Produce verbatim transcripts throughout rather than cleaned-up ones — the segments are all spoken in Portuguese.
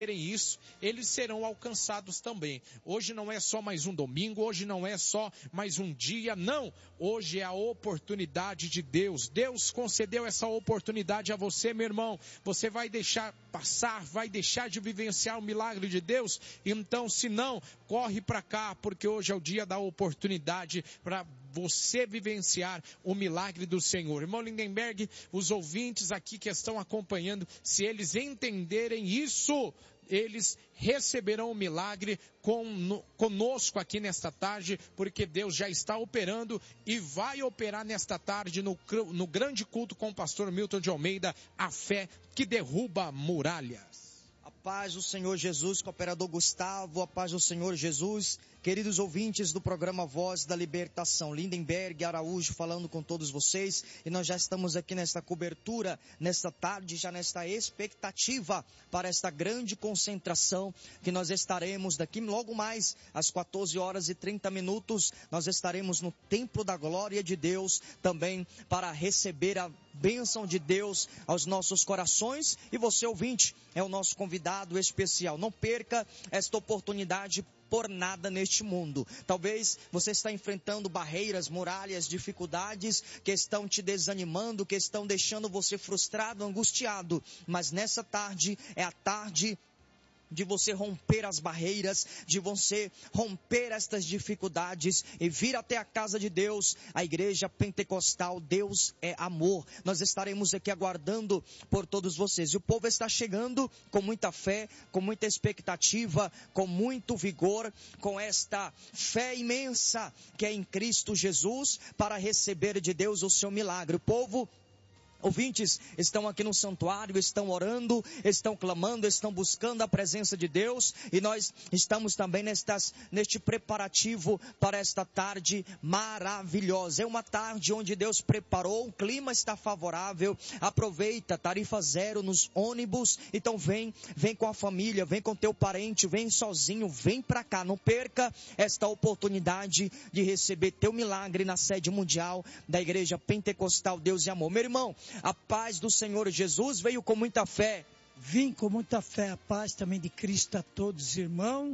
isso, eles serão alcançados também. Hoje não é só mais um domingo, hoje não é só mais um dia, não. Hoje é a oportunidade de Deus. Deus concedeu essa oportunidade a você, meu irmão. Você vai deixar passar, vai deixar de vivenciar o milagre de Deus? Então, se não, corre para cá, porque hoje é o dia da oportunidade para você vivenciar o milagre do Senhor. Irmão Lindenberg, os ouvintes aqui que estão acompanhando, se eles entenderem isso, eles receberão o milagre com, conosco aqui nesta tarde, porque Deus já está operando e vai operar nesta tarde no, no grande culto com o pastor Milton de Almeida, a fé que derruba muralhas. A paz do Senhor Jesus, cooperador Gustavo, a paz do Senhor Jesus, queridos ouvintes do programa Voz da Libertação, Lindenberg Araújo falando com todos vocês, e nós já estamos aqui nesta cobertura, nesta tarde, já nesta expectativa para esta grande concentração que nós estaremos daqui logo mais às quatorze horas e trinta minutos, nós estaremos no Templo da Glória de Deus também para receber a bênção de Deus aos nossos corações, e você ouvinte é o nosso convidado especial. Não perca esta oportunidade por nada neste mundo. Talvez você está enfrentando barreiras, muralhas, dificuldades que estão te desanimando, que estão deixando você frustrado, angustiado, mas nessa tarde é a tarde de você romper as barreiras, de você romper estas dificuldades e vir até a casa de Deus, a igreja pentecostal. Deus é amor. Nós estaremos aqui aguardando por todos vocês. E o povo está chegando com muita fé, com muita expectativa, com muito vigor, com esta fé imensa que é em Cristo Jesus para receber de Deus o seu milagre. O povo ouvintes estão aqui no santuário, estão orando, estão clamando, estão buscando a presença de Deus, e nós estamos também nestas, neste preparativo para esta tarde maravilhosa. É uma tarde onde Deus preparou, o clima está favorável, aproveita, tarifa zero nos ônibus, então vem, vem com a família, vem com teu parente, vem sozinho, vem para cá, não perca esta oportunidade de receber teu milagre na sede mundial da Igreja Pentecostal Deus e Amor. Meu irmão, a paz do Senhor Jesus veio com muita fé. Vim com muita fé, a paz também de Cristo a todos, irmãos.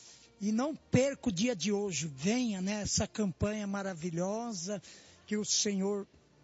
E não perca o dia de hoje. Venha nessa campanha maravilhosa que o Senhor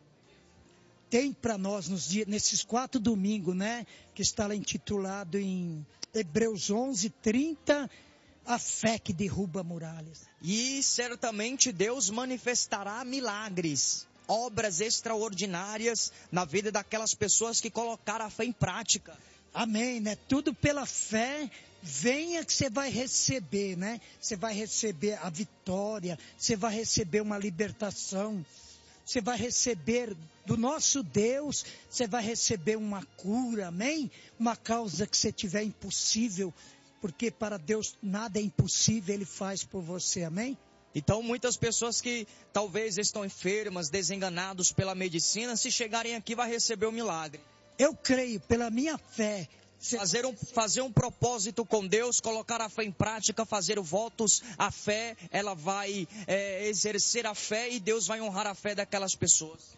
tem para nós nos dias, nesses quatro domingos, né? Que está lá intitulado em Hebreus onze, trinta. A fé que derruba muralhas. E certamente Deus manifestará milagres, obras extraordinárias na vida daquelas pessoas que colocaram a fé em prática. Amém, né? Tudo pela fé. Venha que você vai receber, né? Você vai receber a vitória, você vai receber uma libertação, você vai receber do nosso Deus, você vai receber uma cura, amém? Uma causa que você tiver impossível, porque para Deus nada é impossível, Ele faz por você, amém? Então muitas pessoas que talvez estão enfermas, desenganados pela medicina, se chegarem aqui vai receber o milagre. Eu creio, pela minha fé. Fazer um, fazer um propósito com Deus, colocar a fé em prática, fazer votos, a fé, ela vai é, exercer a fé e Deus vai honrar a fé daquelas pessoas.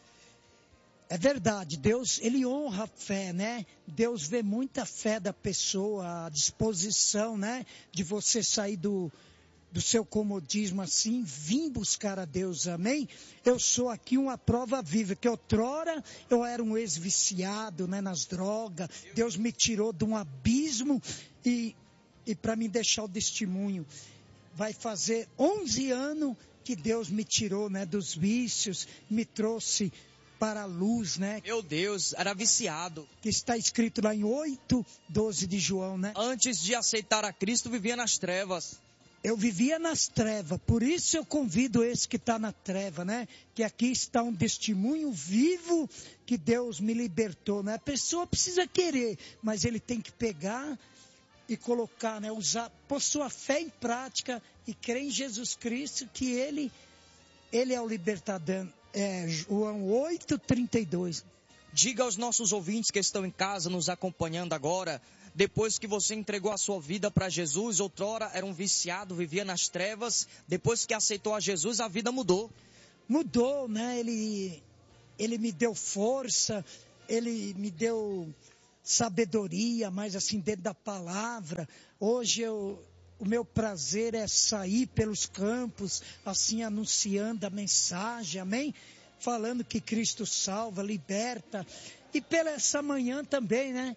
É verdade, Deus, Ele honra a fé, né? Deus vê muita fé da pessoa, a disposição, né? De você sair do... do seu comodismo assim, vim buscar a Deus, amém? Eu sou aqui uma prova viva, que outrora eu era um ex-viciado, né, nas drogas, Deus me tirou de um abismo e, e para me deixar o testemunho, vai fazer onze anos que Deus me tirou, né, dos vícios, me trouxe para a luz, né? Meu Deus, era viciado. Que está escrito lá em oito, doze de João, né? Antes de aceitar a Cristo, vivia nas trevas. Eu vivia nas trevas, por isso eu convido esse que está na treva, né? Que aqui está um testemunho vivo que Deus me libertou, né? A pessoa precisa querer, mas ele tem que pegar e colocar, né? Usar, pôr sua fé em prática e crer em Jesus Cristo, que Ele, Ele é o libertador. É, João oito, trinta e dois. Diga aos nossos ouvintes que estão em casa nos acompanhando agora, depois que você entregou a sua vida para Jesus, outrora era um viciado, vivia nas trevas, depois que aceitou a Jesus, a vida mudou. Mudou, né? Ele, ele me deu força, Ele me deu sabedoria, mais assim dentro da palavra. Hoje eu, o meu prazer é sair pelos campos, assim anunciando a mensagem, amém? Falando que Cristo salva, liberta. E pela essa manhã também, né?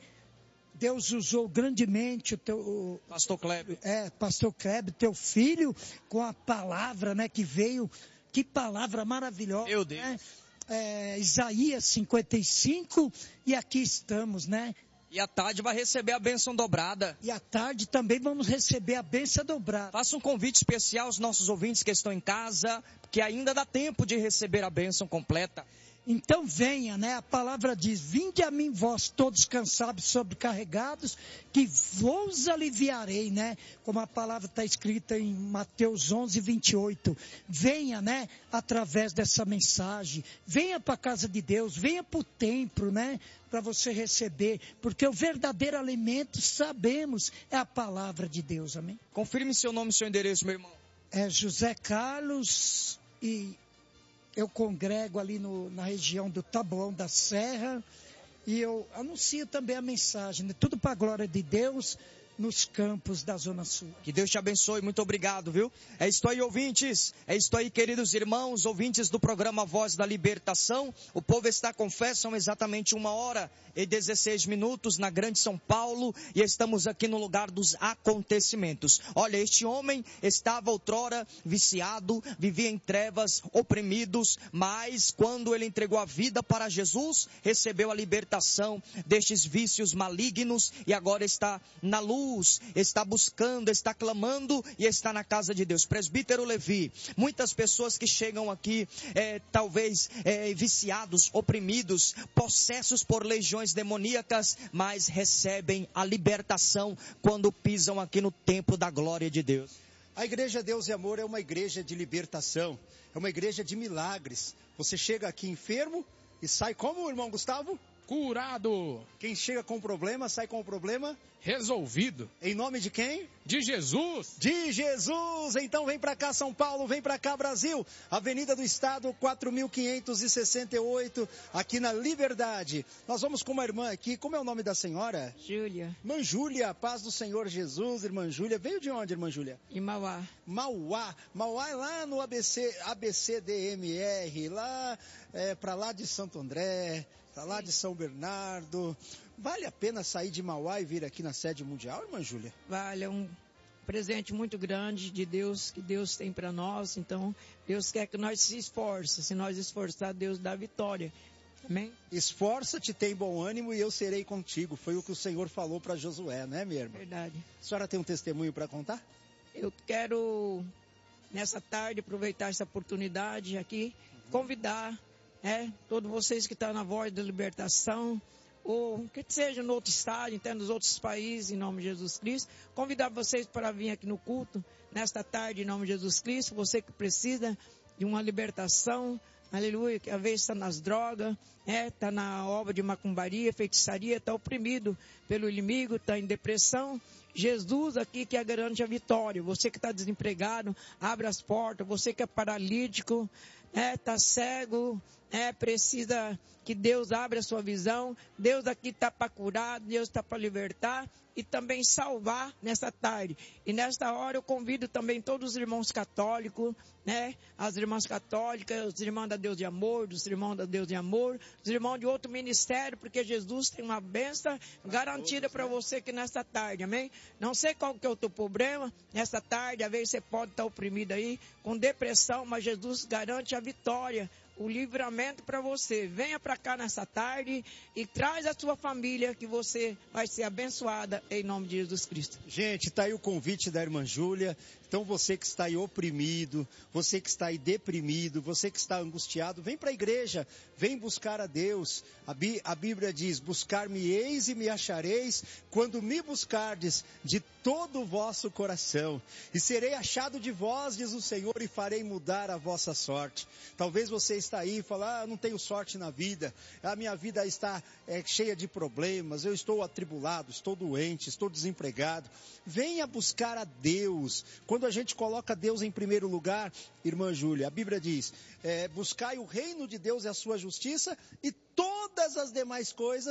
Deus usou grandemente o teu... O, Pastor Kleber. É, Pastor Kleber, teu filho, com a palavra, né? Que veio, que palavra maravilhosa. Meu Deus. Né? É, Isaías cinquenta e cinco, e aqui estamos, né? E à tarde vai receber a bênção dobrada. E à tarde também vamos receber a bênção dobrada. Faça um convite especial aos nossos ouvintes que estão em casa, que ainda dá tempo de receber a bênção completa. Então venha, né? A palavra diz, vinde a mim vós todos cansados e sobrecarregados, que vos aliviarei, né? Como a palavra está escrita em Mateus onze, vinte e oito. Venha, né? Através dessa mensagem. Venha para a casa de Deus, venha para o templo, né? Para você receber, porque o verdadeiro alimento, sabemos, é a palavra de Deus, amém? Confirme seu nome e seu endereço, meu irmão. É José Carlos e... eu congrego ali no, na região do Taboão da Serra e eu anuncio também a mensagem, né? Tudo para a glória de Deus nos campos da Zona Sul. Que Deus te abençoe, muito obrigado, viu? É isto aí, ouvintes, é isto aí, queridos irmãos, ouvintes do programa Voz da Libertação. O povo está com fé, são exatamente uma hora e dezesseis minutos na Grande São Paulo e estamos aqui no lugar dos acontecimentos. Olha, este homem estava outrora viciado, vivia em trevas, oprimidos, mas quando ele entregou a vida para Jesus, recebeu a libertação destes vícios malignos e agora está na luz, está buscando, está clamando e está na casa de Deus. Presbítero Levi, muitas pessoas que chegam aqui, é, talvez é, viciados, oprimidos, possessos por legiões demoníacas, mas recebem a libertação quando pisam aqui no templo da glória de Deus. A igreja Deus e Amor é uma igreja de libertação, é uma igreja de milagres. Você chega aqui enfermo e sai como, irmão Gustavo? Curado. Quem chega com problema, sai com o problema resolvido. Em nome de quem? De Jesus. De Jesus. Então vem pra cá São Paulo, vem pra cá Brasil. Avenida do Estado, quatro mil quinhentos e sessenta e oito, aqui na Liberdade. Nós vamos com uma irmã aqui. Como é o nome da senhora? Júlia. Irmã Júlia, paz do Senhor Jesus, irmã Júlia. Veio de onde, irmã Júlia? De Mauá. Mauá. Mauá é lá no A B C, A B C D M R, lá é, pra lá de Santo André, pra lá de São Bernardo. Vale a pena sair de Mauá e vir aqui na sede mundial, irmã Júlia? Vale, é um presente muito grande de Deus, que Deus tem para nós. Então, Deus quer que nós se esforcemos. Se nós esforçar, Deus dá vitória. Amém? Esforça-te, tem bom ânimo e eu serei contigo. Foi o que o Senhor falou para Josué, né, minha irmã? Verdade. A senhora tem um testemunho para contar? Eu quero, nessa tarde, aproveitar essa oportunidade aqui, convidar, né, todos vocês que estão na Voz da Libertação, ou que seja no outro estado, até nos outros países, em nome de Jesus Cristo, convidar vocês para vir aqui no culto, nesta tarde, em nome de Jesus Cristo, você que precisa de uma libertação, aleluia, que às vezes está nas drogas, é, está na obra de macumbaria, feitiçaria, está oprimido pelo inimigo, está em depressão. Jesus aqui que garante a vitória. Você que está desempregado, abre as portas. Você que é paralítico, está é, cego, é, precisa que Deus abra a sua visão. Deus aqui está para curar, Deus está para libertar e também salvar nesta tarde. E nesta hora eu convido também todos os irmãos católicos, né? As irmãs católicas, os irmãos da Deus de Amor, os irmãos da Deus de Amor, os irmãos de outro ministério, porque Jesus tem uma bênção garantida para você aqui nesta tarde, amém? Não sei qual que é o teu problema, nesta tarde, às vezes você pode estar oprimido aí, com depressão, mas Jesus garante a vitória, o livramento para você. Venha para cá nessa tarde e traz a sua família que você vai ser abençoada em nome de Jesus Cristo. Gente, está aí o convite da irmã Júlia. Então você que está aí oprimido, você que está aí deprimido, você que está angustiado, vem para a igreja, vem buscar a Deus. A, Bí- a Bíblia diz, buscar-me-eis e me achareis, quando me buscardes de todo o vosso coração. E serei achado de vós, diz o Senhor, e farei mudar a vossa sorte. Talvez você está aí e fala, ah, não tenho sorte na vida, a minha vida está é, cheia de problemas, eu estou atribulado, estou doente, estou desempregado. Venha buscar a Deus. Quando a gente coloca Deus em primeiro lugar, irmã Júlia, a Bíblia diz, é, buscai o reino de Deus e a sua justiça, e todas as demais coisas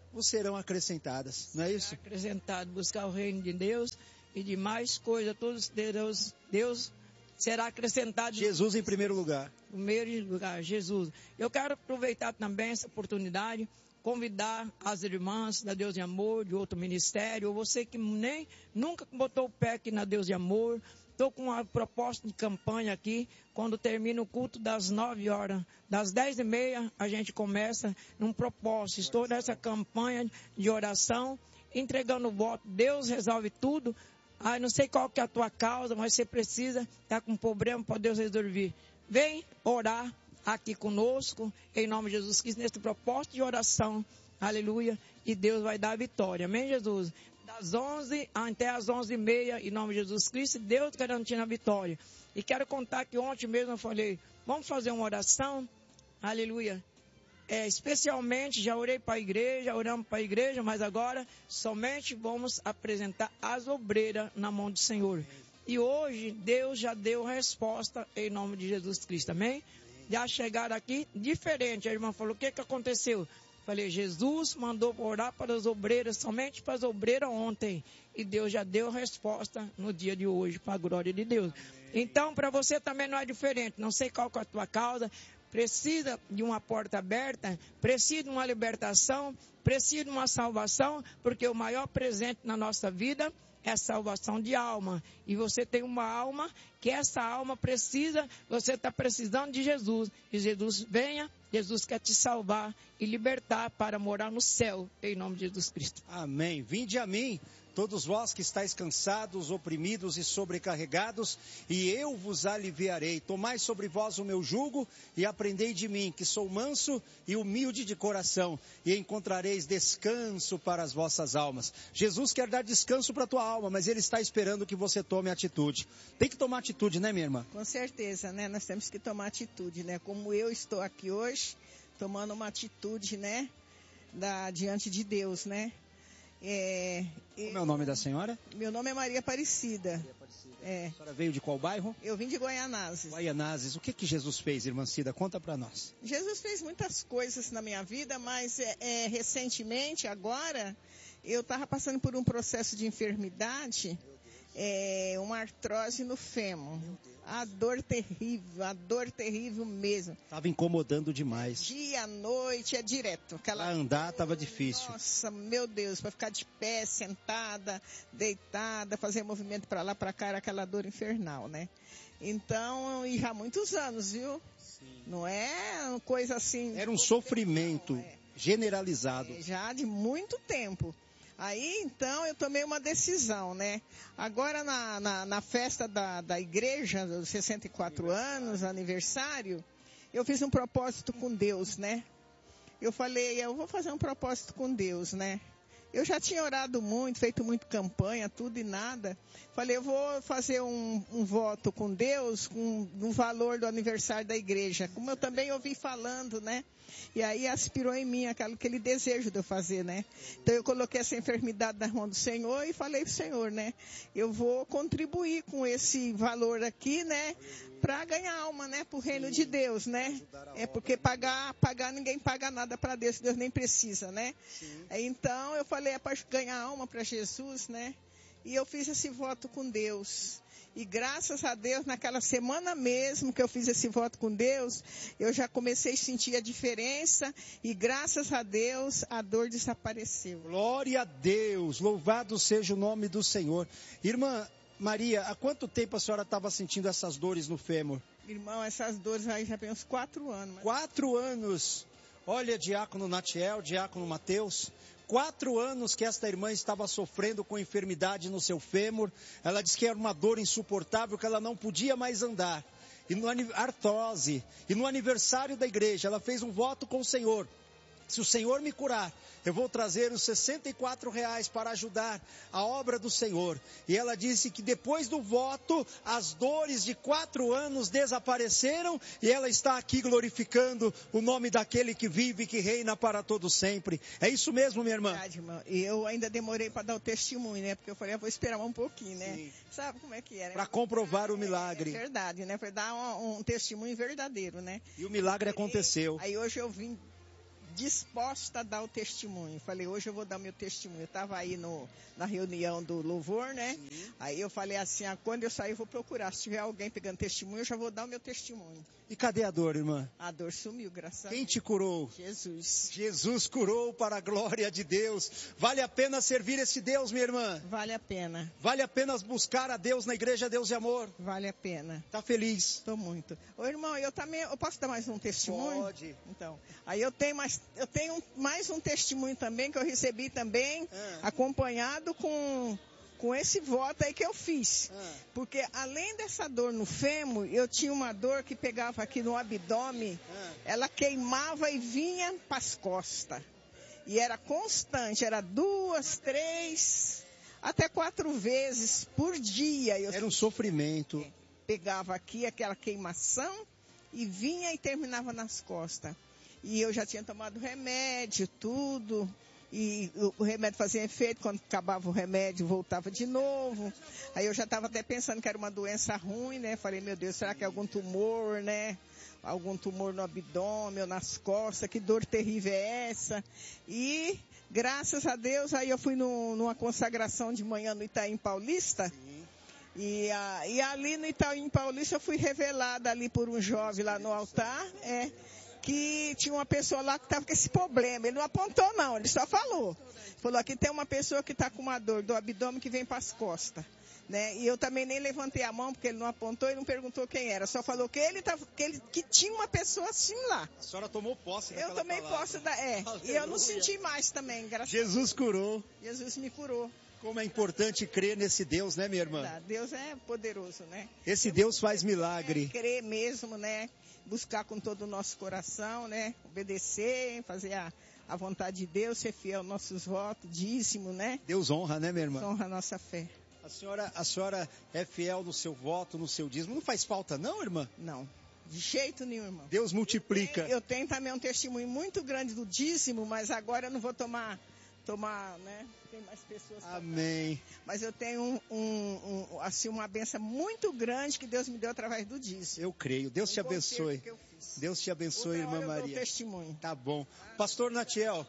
vos serão acrescentadas, não é isso? Acrescentado, buscar o reino de Deus e de mais coisas, todos Deus, Deus será acrescentado. Jesus em primeiro lugar. Em primeiro lugar, Jesus. Eu quero aproveitar também essa oportunidade, convidar as irmãs da Deus de Amor, de outro ministério, ou você que nem, nunca botou o pé aqui na Deus de Amor. Estou com uma proposta de campanha aqui, quando termina o culto das nove horas, das dez e meia, a gente começa num propósito. Estou nessa campanha de oração, entregando o voto. Deus resolve tudo. Ah, não sei qual que é a tua causa, mas você precisa estar com um problema para Deus resolver. Vem orar aqui conosco, em nome de Jesus Cristo, nesse propósito de oração. Aleluia. E Deus vai dar a vitória. Amém, Jesus? Das onze até as onze e meia, em nome de Jesus Cristo, Deus garantindo a vitória. E quero contar que ontem mesmo eu falei, vamos fazer uma oração, aleluia. É, especialmente, já orei para a igreja, oramos para a igreja, mas agora somente vamos apresentar as obreiras na mão do Senhor. E hoje Deus já deu resposta em nome de Jesus Cristo, amém? Já chegaram aqui diferente, a irmã falou, o que que aconteceu? Falei, Jesus mandou orar para as obreiras, somente para as obreiras ontem. E Deus já deu a resposta no dia de hoje, para a glória de Deus. Então, para você também não é diferente. Não sei qual que é a tua causa. Precisa de uma porta aberta, precisa de uma libertação, precisa de uma salvação, porque o maior presente na nossa vida é a salvação de alma. E você tem uma alma, que essa alma precisa, você está precisando de Jesus. E Jesus venha, Jesus quer te salvar e libertar para morar no céu, em nome de Jesus Cristo. Amém. Vinde a mim, todos vós que estáis cansados, oprimidos e sobrecarregados, e eu vos aliviarei. Tomai sobre vós o meu jugo e aprendei de mim, que sou manso e humilde de coração, e encontrareis descanso para as vossas almas. Jesus quer dar descanso para a tua alma, mas Ele está esperando que você tome atitude. Tem que tomar atitude, né, minha irmã? Com certeza, né? Nós temos que tomar atitude, né? Como eu estou aqui hoje, tomando uma atitude, né? Da, diante de Deus, né? É, Como é o nome da senhora? Meu nome é Maria Aparecida. Maria Aparecida. É. A senhora veio de qual bairro? Eu vim de Guaianazes. Guaianazes. O que que Jesus fez, irmã Cida? Conta para nós. Jesus fez muitas coisas na minha vida, mas é, é, recentemente, agora, eu estava passando por um processo de enfermidade, é, uma artrose no fêmur. A dor terrível, a dor terrível mesmo. Estava incomodando demais. Dia, noite, é direto. Aquela... Para andar estava difícil. Nossa, meu Deus, para ficar de pé, sentada, deitada, fazer movimento para lá, para cá, era aquela dor infernal, né? Então, e já há muitos anos, viu? Sim. Não é uma coisa assim... Era um sofrimento não, é. generalizado. É, já de muito tempo. Aí, então, eu tomei uma decisão, né? Agora, na, na, na festa da, da igreja, dos sessenta e quatro anos, aniversário, eu fiz um propósito com Deus, né? Eu falei, eu vou fazer um propósito com Deus, né? Eu já tinha orado muito, feito muito campanha, tudo e nada. Falei, eu vou fazer um, um voto com Deus, com o valor do aniversário da igreja. Como eu também ouvi falando, né? E aí aspirou em mim aquilo, aquele desejo de eu fazer, né? Então eu coloquei essa enfermidade na mão do Senhor e falei pro Senhor, né? Eu vou contribuir com esse valor aqui, né? Para ganhar alma, né? Pro reino Sim, de Deus, né? É porque pagar, pagar ninguém paga nada para Deus, Deus nem precisa, né? Sim. Então eu falei, é para ganhar alma para Jesus, né? E eu fiz esse voto com Deus. E graças a Deus, naquela semana mesmo que eu fiz esse voto com Deus, eu já comecei a sentir a diferença e graças a Deus a dor desapareceu. Glória a Deus, louvado seja o nome do Senhor. Irmã Maria, há quanto tempo a senhora estava sentindo essas dores no fêmur? Irmão, essas dores aí já tem uns quatro anos. Mas... Quatro anos. Olha, diácono Natiel, diácono Mateus, quatro anos que esta irmã estava sofrendo com enfermidade no seu fêmur. Ela disse que era uma dor insuportável, que ela não podia mais andar. E no artrose, e no aniversário da igreja, ela fez um voto com o Senhor. Se o Senhor me curar, eu vou trazer os sessenta e quatro reais para ajudar a obra do Senhor. E ela disse que depois do voto, as dores de quatro anos desapareceram e ela está aqui glorificando o nome daquele que vive e que reina para todo sempre. É isso mesmo, minha irmã? Verdade, irmã. E eu ainda demorei para dar o testemunho, né? Porque eu falei, eu vou esperar um pouquinho, né? Sim. Sabe como é que era? Para comprovar o milagre. É, é verdade, né? Para dar um, um testemunho verdadeiro, né? E o milagre aconteceu. Aí hoje eu vim disposta a dar o testemunho. Falei, hoje eu vou dar meu testemunho. Eu estava aí no, na reunião do louvor, né? Sim. Aí eu falei assim, ah, quando eu sair eu vou procurar. Se tiver alguém pegando testemunho, eu já vou dar o meu testemunho. E cadê a dor, irmã? A dor sumiu, graças a Deus. Quem te curou? Jesus. Jesus curou para a glória de Deus. Vale a pena servir esse Deus, minha irmã? Vale a pena. Vale a pena buscar a Deus na igreja Deus e Amor? Vale a pena. Tá feliz? Estou muito. Ô, irmão, eu também, eu posso dar mais um testemunho? Pode. Então, aí eu tenho mais, eu tenho mais um testemunho também que eu recebi também, ah. acompanhado com, com esse voto aí que eu fiz. Ah. Porque além dessa dor no fêmur, eu tinha uma dor que pegava aqui no abdômen, ah. ela queimava e vinha para as costas. E era constante, era duas, três, até quatro vezes por dia. Eu era um sofrimento. Pegava aqui aquela queimação e vinha e terminava nas costas. E eu já tinha tomado remédio, tudo. E o remédio fazia efeito, quando acabava o remédio, voltava de novo. Aí eu já estava até pensando que era uma doença ruim, né? Falei, meu Deus, será que é algum tumor, né? Algum tumor no abdômen ou nas costas, que dor terrível é essa? E, graças a Deus, aí eu fui no, numa consagração de manhã no Itaim Paulista. Sim. E, a, e ali no Itaim Paulista eu fui revelada ali por um jovem lá no altar, é, que tinha uma pessoa lá que estava com esse problema. Ele não apontou não, ele só falou. Falou, aqui tem uma pessoa que está com uma dor do abdômen que vem para as costas. Né? E eu também nem levantei a mão, porque ele não apontou e não perguntou quem era. Só falou que ele, tava, que, ele que tinha uma pessoa assim lá. A senhora tomou posse daquela Eu tomei palavra. posse da... É, aleluia. E eu não senti mais também, graças Jesus a Deus. curou. Jesus me curou. Como é importante crer nesse Deus, né, minha irmã? Deus é poderoso, né? Esse Deus faz milagre. É, crer mesmo, né? Buscar com todo o nosso coração, né? Obedecer, fazer a, a vontade de Deus, ser fiel aos nossos votos, dízimo, né? Deus honra, né, minha irmã? Deus honra a nossa fé. A senhora, a senhora é fiel no seu voto, no seu dízimo. Não faz falta, não, irmã? Não. De jeito nenhum, irmão. Deus multiplica. Eu tenho, eu tenho também um testemunho muito grande do dízimo, mas agora eu não vou tomar... tomar, né? Tem mais pessoas. Amém. Mas eu tenho um, um, um, assim, uma benção muito grande que Deus me deu através do dízimo. Eu creio. Deus um te abençoe. Deus te abençoe, Outra irmã Maria. Eu dou testemunho. Tá bom. Pastor Natiel,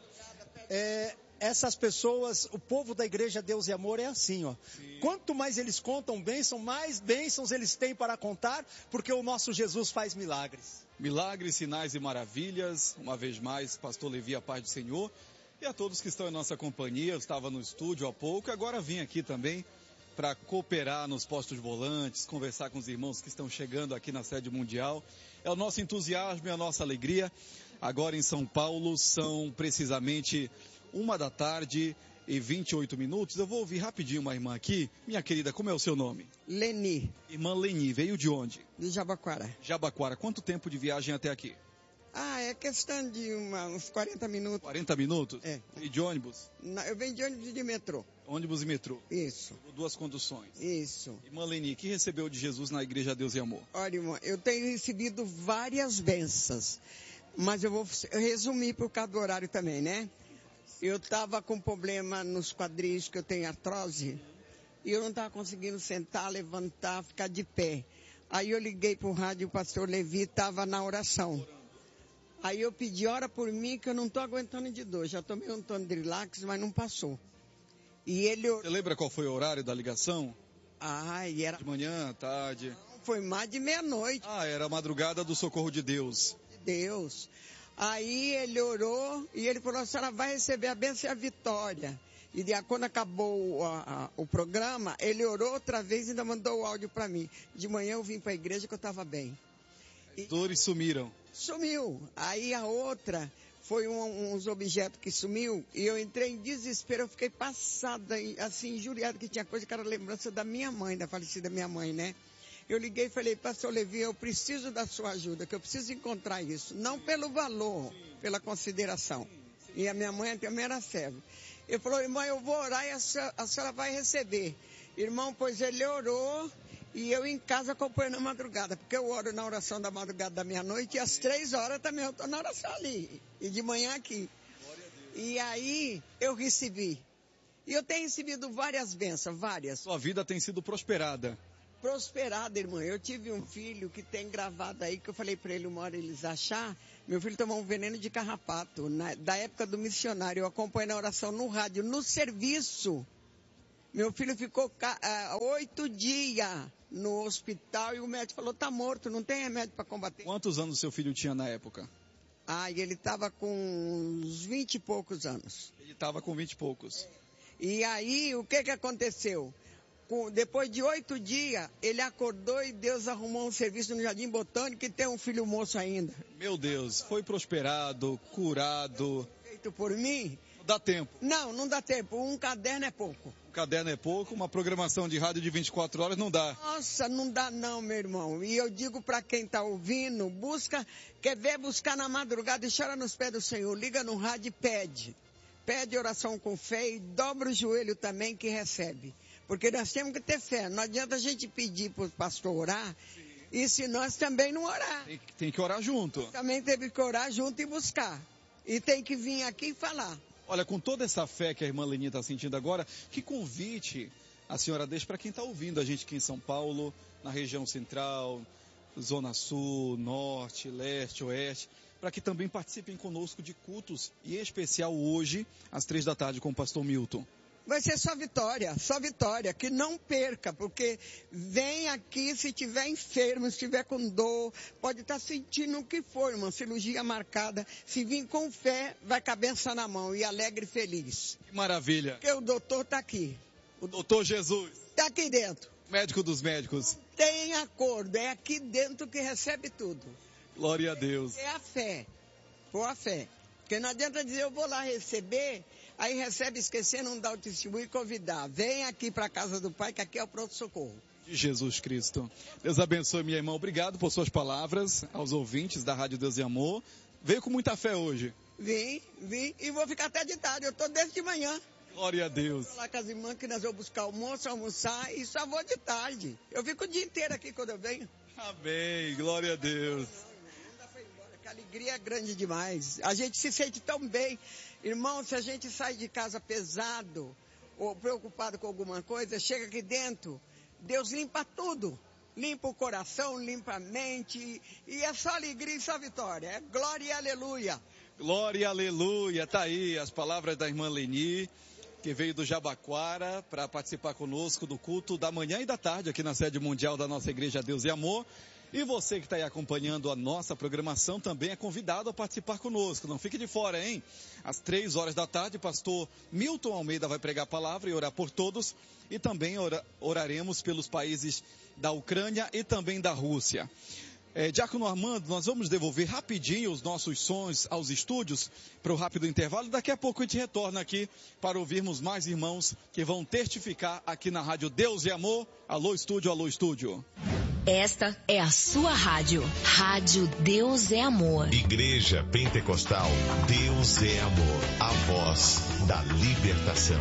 é, essas pessoas, o povo da igreja Deus e Amor é assim, ó. Sim. Quanto mais eles contam bênção, mais bênçãos eles têm para contar, porque o nosso Jesus faz milagres. Milagres, sinais e maravilhas. Uma vez mais, pastor Levi, a paz do Senhor. E a todos que estão em nossa companhia, eu estava no estúdio há pouco, agora vim aqui também para cooperar nos postos volantes, conversar com os irmãos que estão chegando aqui na sede mundial. É o nosso entusiasmo e a nossa alegria. Agora em São Paulo são precisamente uma da tarde e vinte e oito minutos. Eu vou ouvir rapidinho uma irmã aqui. Minha querida, como é o seu nome? Leni. Irmã Leni, veio de onde? De Jabaquara. Jabaquara. Quanto tempo de viagem até aqui? Ah, é questão de uma, uns quarenta minutos. quarenta minutos? É. E de ônibus? Não, eu venho de ônibus e de metrô. Ônibus e metrô? Isso. Duas conduções? Isso. Irmã Leni, que recebeu de Jesus na Igreja Deus e Amor? Olha, irmão, eu tenho recebido várias bênçãos, mas eu vou resumir por causa do horário também, né? Eu estava com problema nos quadris, que eu tenho artrose, e eu não estava conseguindo sentar, levantar, ficar de pé. Aí eu liguei para o rádio, o pastor Levi estava na oração. Aí eu pedi, ora por mim, que eu não estou aguentando de dor. Já tomei um Tondrilax, mas não passou. E ele... Você lembra qual foi o horário da ligação? Ah, e era... De manhã, tarde? Foi mais de meia-noite. Ah, era a madrugada do socorro de Deus. De Deus. Aí ele orou e ele falou, a senhora vai receber a bênção e a vitória. E de, quando acabou a, a, o programa, ele orou outra vez e ainda mandou o áudio para mim. De manhã eu vim para a igreja que eu estava bem. As dores sumiram. Sumiu. Aí a outra foi um, uns objetos que sumiu e eu entrei em desespero. Eu fiquei passada, assim, injuriada, que tinha coisa que era lembrança da minha mãe, da falecida minha mãe, né? Eu liguei e falei, pastor Levi, eu preciso da sua ajuda, que eu preciso encontrar isso. Não pelo valor, pela consideração. E a minha mãe também era serva. Ele falou, irmão, eu vou orar e a senhora, a senhora vai receber. Irmão, pois ele orou. E eu em casa acompanhando a madrugada, porque eu oro na oração da madrugada da meia-noite e às três horas também eu estou na oração ali. E de manhã aqui. E aí eu recebi. E eu tenho recebido várias bênçãos, várias. Sua vida tem sido prosperada. prosperada, irmã. Eu tive um filho que tem gravado aí, que eu falei para ele uma hora eles achar. Meu filho tomou um veneno de carrapato, na, da época do missionário. Eu acompanhei na oração no rádio, no serviço. Meu filho ficou uh, oito dias no hospital e o médico falou, tá morto, não tem remédio para combater. Quantos anos seu filho tinha na época? Ah, ele estava com uns vinte e poucos anos. Ele estava com vinte e poucos. E aí, o que que aconteceu? Depois de oito dias, ele acordou e Deus arrumou um serviço no Jardim Botânico e tem um filho moço ainda. Meu Deus, foi prosperado, curado. Feito por mim? Não dá tempo. Não, não dá tempo. Um caderno é pouco. Um caderno é pouco, uma programação de rádio de vinte e quatro horas não dá. Nossa, não dá não, meu irmão. E eu digo para quem está ouvindo, busca, quer ver, buscar na madrugada e chora nos pés do Senhor. Liga no rádio e pede. Pede oração com fé e dobra o joelho também que recebe. Porque nós temos que ter fé. Não adianta a gente pedir para o pastor orar, sim, e se nós também não orar. Tem, tem que orar junto. Também teve que orar junto e buscar. E tem que vir aqui e falar. Olha, com toda essa fé que a irmã Leni está sentindo agora, que convite a senhora deixa para quem está ouvindo a gente aqui em São Paulo, na região central, Zona Sul, Norte, Leste, Oeste, para que também participem conosco de cultos, e em especial hoje, às três da tarde, com o pastor Milton. Vai ser só vitória, só vitória, que não perca, porque vem aqui se tiver enfermo, se tiver com dor, pode estar sentindo o que for, uma cirurgia marcada, se vir com fé, vai com a benção na mão e alegre e feliz. Que maravilha. Porque o doutor está aqui. O doutor Jesus. Está aqui dentro. Médico dos médicos. Tem acordo, é aqui dentro que recebe tudo. Glória a Deus. É a fé, por a fé. Porque não adianta dizer, eu vou lá receber, aí recebe esquecendo, não dá o testemunho e convidar. Vem aqui para a casa do Pai, que aqui é o pronto-socorro. De Jesus Cristo. Deus abençoe, minha irmã. Obrigado por suas palavras aos ouvintes da Rádio Deus e Amor. Veio com muita fé hoje. Vim, vim e vou ficar até de tarde. Eu estou desde de manhã. Glória a Deus. Vou lá com as irmãs que nós vamos buscar almoço, almoçar e só vou de tarde. Eu fico o dia inteiro aqui quando eu venho. Amém. Glória a Deus. A alegria é grande demais. A gente se sente tão bem. Irmão, se a gente sai de casa pesado ou preocupado com alguma coisa, chega aqui dentro, Deus limpa tudo. Limpa o coração, limpa a mente. E é só alegria e só vitória. É glória e aleluia. Glória e aleluia. Tá aí as palavras da irmã Leni, que veio do Jabaquara para participar conosco do culto da manhã e da tarde aqui na sede mundial da nossa Igreja Deus e Amor. E você que está aí acompanhando a nossa programação também é convidado a participar conosco. Não fique de fora, hein? Às três horas da tarde, pastor Milton Almeida vai pregar a palavra e orar por todos. E também ora, oraremos pelos países da Ucrânia e também da Rússia. É, Diácono Armando, nós vamos devolver rapidinho os nossos sons aos estúdios para o rápido intervalo. Daqui a pouco a gente retorna aqui para ouvirmos mais irmãos que vão testificar aqui na Rádio Deus e Amor. Alô, estúdio, alô, estúdio. Esta é a sua rádio. Rádio Deus é Amor. Igreja Pentecostal Deus é Amor. A voz da libertação.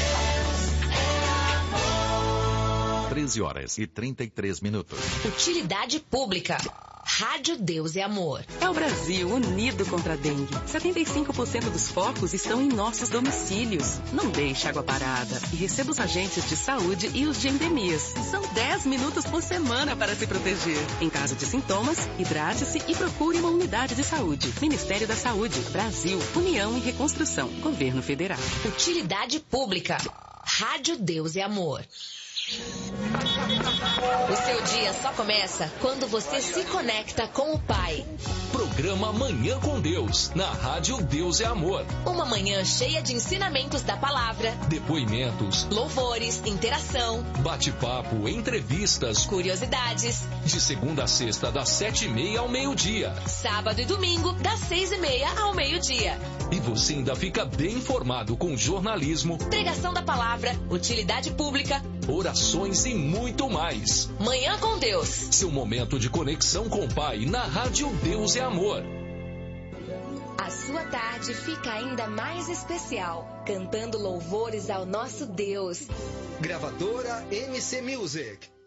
treze horas e trinta e três minutos. Utilidade pública. Rádio Deus é Amor. É o Brasil unido contra a dengue. setenta e cinco por cento dos focos estão em nossos domicílios. Não deixe água parada e receba os agentes de saúde e os de endemias. São dez minutos por semana para se proteger. Em caso de sintomas, hidrate-se e procure uma unidade de saúde. Ministério da Saúde, Brasil, União e Reconstrução, Governo Federal. Utilidade pública. Rádio Deus é Amor. O seu dia só começa quando você se conecta com o Pai. Programa Manhã com Deus, na Rádio Deus é Amor. Uma manhã cheia de ensinamentos da palavra, depoimentos, louvores, interação, bate-papo, entrevistas, curiosidades. De segunda a sexta, das sete e meia ao meio-dia. Sábado e domingo, das seis e meia ao meio-dia. E você ainda fica bem informado com jornalismo, pregação da palavra, utilidade pública, orações e muito mais. Manhã com Deus. Seu momento de conexão com o Pai na Rádio Deus é Amor. A sua tarde fica ainda mais especial, cantando louvores ao nosso Deus. Gravadora M C Music.